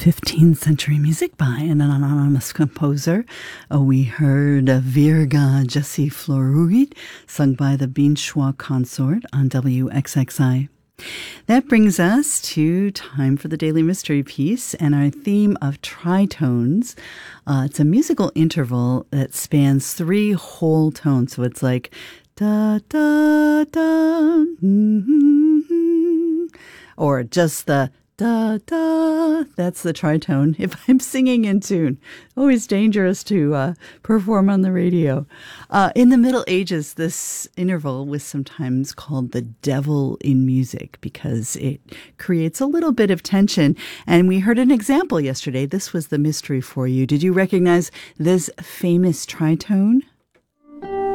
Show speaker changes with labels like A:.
A: 15th century music by an anonymous composer. We heard Virga Jesse Floruit, sung by the Bienschwa Consort on WXXI. That brings us to time for the Daily Mystery Piece and our theme of tritones. It's a musical interval that spans 3 whole tones, so it's like da da da, or just the da da. That's the tritone. If I'm singing in tune, always dangerous to perform on the radio. In the Middle Ages, this interval was sometimes called the devil in music because it creates a little bit of tension. And we heard an example yesterday. This was the mystery for you. Did you recognize this famous tritone?